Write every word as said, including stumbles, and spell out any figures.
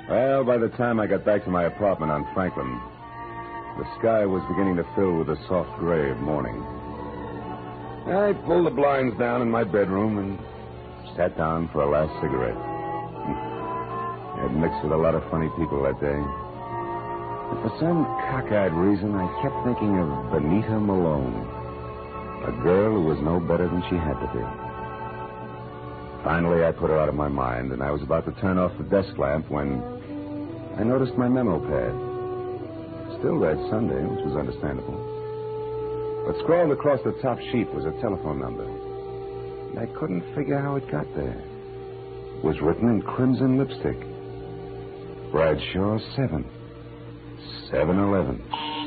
Well, by the time I got back to my apartment on Franklin, the sky was beginning to fill with the soft gray of morning. I pulled the blinds down in my bedroom and sat down for a last cigarette. I had mixed with a lot of funny people that day. But for some cockeyed reason, I kept thinking of Benita Malone, a girl who was no better than she had to be. Finally, I put her out of my mind, and I was about to turn off the desk lamp when I noticed my memo pad. Still read Sunday, which was understandable. But scrawled across the top sheet was a telephone number. And I couldn't figure how it got there. It was written in crimson lipstick. Bradshaw seven. seven eleven.